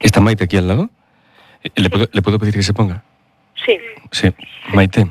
¿Está Maite aquí al lado? ¿Le puedo pedir que se ponga? Sí. Sí. Maite.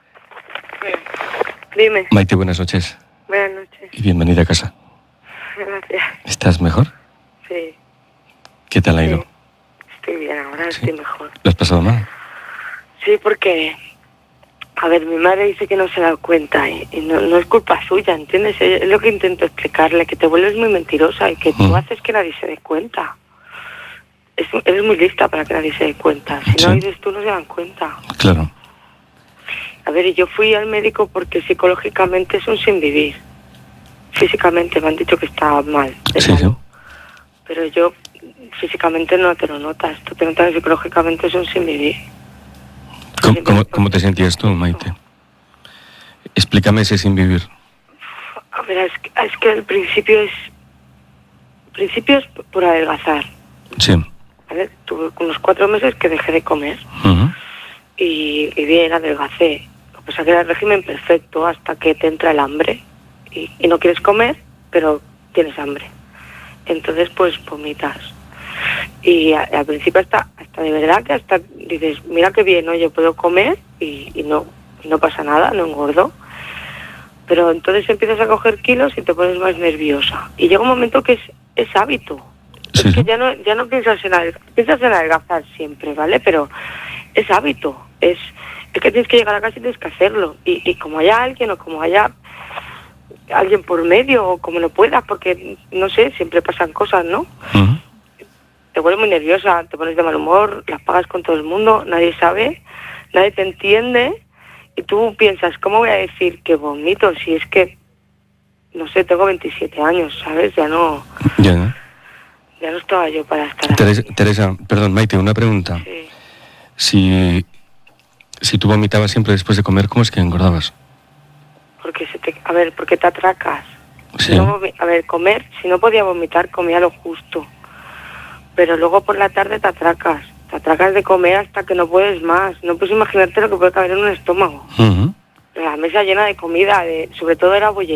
Dime. Maite, buenas noches. Buenas noches. Y bienvenida a casa. Gracias. ¿Estás mejor? Sí. ¿Qué tal ha ido? Sí. Estoy bien, ahora ¿Sí? estoy mejor. ¿Lo has pasado mal? Sí, porque... A ver, mi madre dice que no se da cuenta y no es culpa suya, ¿entiendes? Es lo que intento explicarle, que te vuelves muy mentirosa y que tú haces que nadie se dé cuenta. Eres muy lista para que nadie se dé cuenta. Si no dices tú, no se dan cuenta. Claro. A ver, y yo fui al médico porque psicológicamente es un sin vivir. Físicamente me han dicho que está mal. Sí. Pero yo físicamente no te lo notas. Tú te notas que psicológicamente es un sin vivir. ¿Cómo te sentías tú, Maite? Explícame ese sin vivir. A ver, es que el principio es por adelgazar. Sí. ¿Vale? Tuve unos 4 meses que dejé de comer. Uh-huh. Y bien, adelgacé. Lo que pasa es que era el régimen perfecto hasta que te entra el hambre. Y no quieres comer, pero tienes hambre. Entonces, pues, vomitas. Y al principio hasta de verdad que hasta dices, mira qué bien, ¿no? Yo puedo comer y no pasa nada, no engordo. Pero entonces empiezas a coger kilos y te pones más nerviosa. Y llega un momento que es hábito. Sí. Es que ya no piensas en adelgazar siempre, ¿vale? Pero es hábito. Es que tienes que llegar a casa y tienes que hacerlo. Y como haya alguien o como haya alguien por medio o como no puedas, porque, no sé, siempre pasan cosas, ¿no? Uh-huh. Te vuelves muy nerviosa, te pones de mal humor, las pagas con todo el mundo, nadie sabe, nadie te entiende y tú piensas, ¿cómo voy a decir que vomito si es que, no sé, tengo 27 años, ¿sabes? Ya no estaba yo para estar así. Teresa, perdón, Maite, una pregunta. Sí. Si tú vomitabas siempre después de comer, ¿cómo es que engordabas? Porque te atracas. Sí. Comer, si no podía vomitar, comía lo justo. Pero luego por la tarde te atracas de comer hasta que no puedes más. No puedes imaginarte lo que puede caber en un estómago. Uh-huh. La mesa llena de comida, sobre todo era bollería.